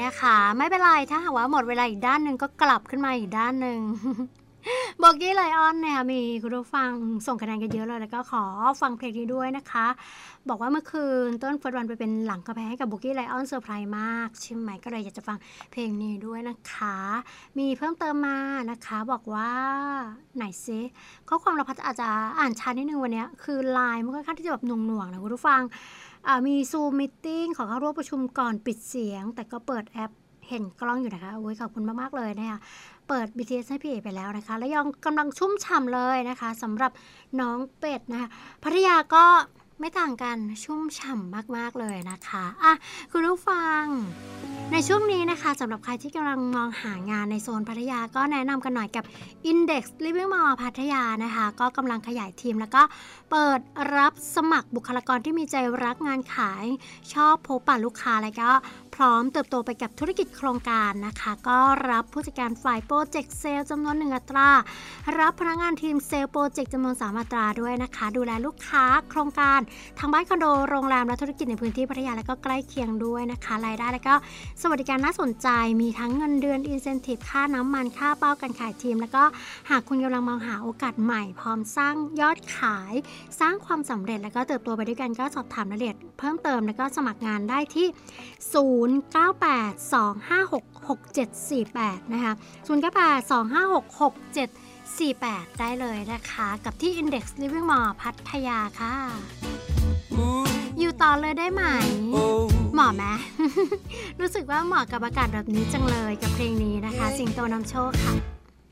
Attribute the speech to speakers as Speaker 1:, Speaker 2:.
Speaker 1: นะคะไม่เป็นไรถ้าหากว่าหมดเวลาอีกด้านหนึ่งก็กลับขึ้นมาอีกด้านหนึ่ง โบกี้ไลออนนะคะมีคุณผู้ฟังส่งคะแนนกันเยอะเลยแล้วก็ขอฟังเพลงนี้ด้วยนะคะบอกว่าเมื่อคืนต้นเฟิร์สวันไปเป็นหลังกระแพงให้กับโบกี้ไลออนเซอร์ไพรส์มากใช่ไหมก็เลยอยากจะฟังเพลงนี้ด้วยนะคะมีเพิ่มเติมมานะคะบอกว่าไหนซิข้อความเราพัดอาจจะอ่านช้านิดนึงวันนี้คือไลน์มันค่อนข้างที่จะแบบหน่วงๆนะคุณผู้ฟังมีซูมมิทติ้งขอเข้าร่วมประชุมก่อนปิดเสียงแต่ก็เปิดแอปเห็นกล้องอยู่นะคะโอ้ยขอบคุณมากๆเลยนะคะเปิด BTS ให้พี่เอไปแล้วนะคะและยังกำลังชุ่มฉ่ำเลยนะคะสำหรับน้องเป็ดนะคะพัทยาก็ไม่ต่างกันชุ่มฉ่ำมากๆเลยนะคะคุณผู้ฟังในช่วงนี้นะคะสำหรับใครที่กำลังมองหางานในโซนพัทยาก็แนะนำกันหน่อยกับ Index Living Mall พัทยานะคะก็กำลังขยายทีมแล้วก็เปิดรับสมัครบุคลากรที่มีใจรักงานขายชอบพบปะลูกค้าแล้วก็พร้อมเติบโตไปกับธุรกิจโครงการนะคะก็รับผู้จัดการฝ่ายโปรเจกต์เซลล์จำนวน1 อัตรารับพนักงานทีมเซลล์โปรเจกต์จำนวน3 อัตราด้วยนะคะดูแลลูกค้าโครงการทางบ้านคอนโดโรงแรมและธุรกิจในพื้นที่พัทยาและก็ใกล้เคียงด้วยนะคะรายได้และก็สวัสดิการน่าสนใจมีทั้งเงินเดือนอินเซนทีฟค่าน้ำมันค่าเป้าการขายทีมแล้วก็หากคุณกำลังมองหาโอกาสใหม่พร้อมสร้างยอดขายสร้างความสำเร็จแล้วก็เติบโตไปด้วยกันก็สอบถามรายละเอียดเพิ่มเติมแล้วก็สมัครงานได้ที่0982566748นะคะ0982566748ได้เลยนะคะกับที่ Index Living Mall พัทยาค่ะอยู่ต่อเลยได้ไหมเหมาะไหม รู้สึกว่าเหมาะกับอากาศแบบนี้จังเลยกับเพลงนี้นะคะสิงโตนำโชคค่ะ